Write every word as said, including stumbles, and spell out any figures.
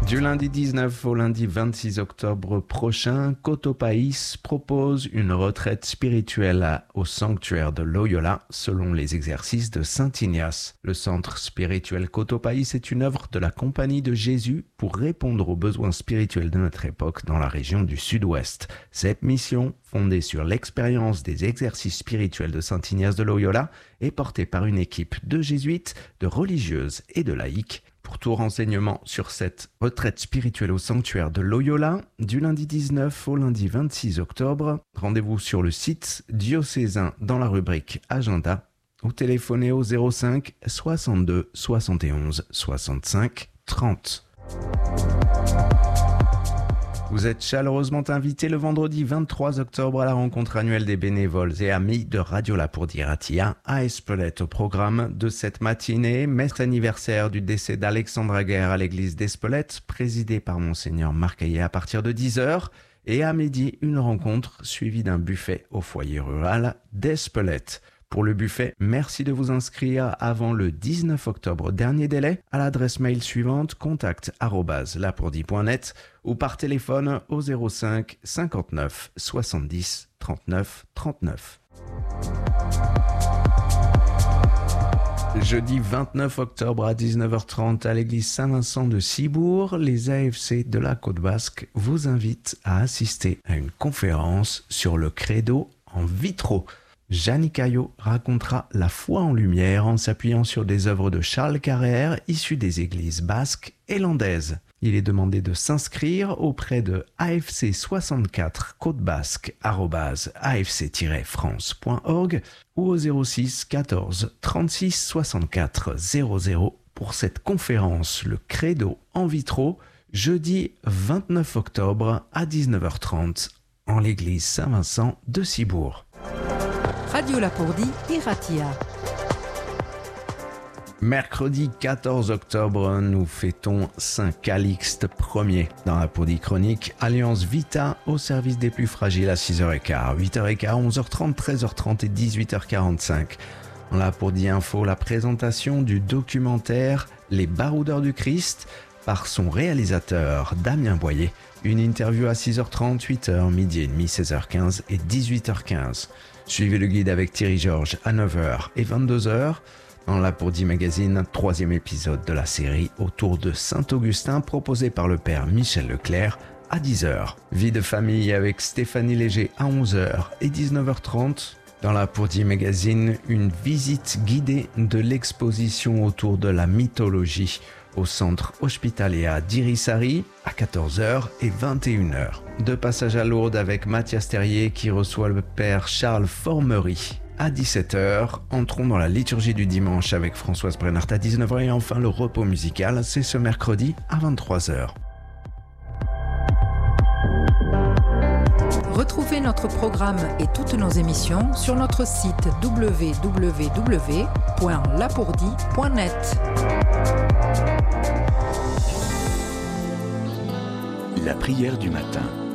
Du lundi dix-neuf au lundi vingt-six octobre prochain, Cotopaxi propose une retraite spirituelle au sanctuaire de Loyola selon les exercices de Saint Ignace. Le centre spirituel Cotopaxi est une œuvre de la Compagnie de Jésus pour répondre aux besoins spirituels de notre époque dans la région du Sud-Ouest. Cette mission, fondée sur l'expérience des exercices spirituels de Saint Ignace de Loyola, est portée par une équipe de jésuites, de religieuses et de laïcs. Pour tout renseignement sur cette retraite spirituelle au sanctuaire de Loyola, du lundi dix-neuf au lundi vingt-six octobre, rendez-vous sur le site diocésain dans la rubrique Agenda ou téléphonez au zéro cinq soixante-deux soixante et onze soixante-cinq trente. Vous êtes chaleureusement invité le vendredi vingt-trois octobre à la rencontre annuelle des bénévoles et amis de Radio Lapourdie Ratia à Espelette. Au programme de cette matinée, messe anniversaire du décès d'Alexandre Aguerre à l'église d'Espelette, présidée par Monseigneur Marc Hayet à partir de dix heures. Et à midi, une rencontre suivie d'un buffet au foyer rural d'Espelette. Pour le buffet, merci de vous inscrire avant le dix-neuf octobre, dernier délai, à l'adresse mail suivante contact arobase lapourdie point net ou par téléphone au zéro cinq cinquante-neuf soixante-dix trente-neuf trente-neuf. Jeudi vingt-neuf octobre à dix-neuf heures trente à l'église Saint-Vincent de Cibourg, les A F C de la Côte Basque vous invitent à assister à une conférence sur le credo en vitro. Jeannie Caillot racontera la foi en lumière en s'appuyant sur des œuvres de Charles Carrère issues des églises basques et landaises. Il est demandé de s'inscrire auprès de a f c soixante-quatre côte basque arobase a f c tiret france point org ou au zéro six quatorze trente-six soixante-quatre zéro zéro pour cette conférence Le Credo en vitro, jeudi vingt-neuf octobre à dix-neuf heures trente en l'église Saint-Vincent de Cibourg. Radio Lapourdie et Ratia. Mercredi quatorze octobre, nous fêtons Saint Calixte Ier. Dans Lapourdie Chronique, Alliance Vita au service des plus fragiles à six heures quinze, huit heures quinze, onze heures trente, treize heures trente et dix-huit heures quarante-cinq. Dans Lapourdie Info, la présentation du documentaire Les Baroudeurs du Christ par son réalisateur Damien Boyer. Une interview à six heures trente, huit heures, midi et demi, seize heures quinze et dix-huit heures quinze. Suivez le guide avec Thierry Georges à neuf heures et vingt-deux heures. Dans Lapourdie Magazine, troisième épisode de la série autour de Saint-Augustin proposé par le père Michel Leclerc à dix heures. Vie de famille avec Stéphanie Léger à onze heures et dix-neuf heures trente. Dans Lapourdie Magazine, une visite guidée de l'exposition autour de la mythologie au centre hospitalier d'Irisari à quatorze heures et vingt et une heures. De passage à Lourdes avec Mathias Terrier qui reçoit le père Charles Formery à dix-sept heures. Entrons dans la liturgie du dimanche avec Françoise Brennart à dix-neuf heures et enfin le repos musical, c'est ce mercredi à vingt-trois heures. Retrouvez notre programme et toutes nos émissions sur notre site w w w point lapourdie point net. La prière du matin.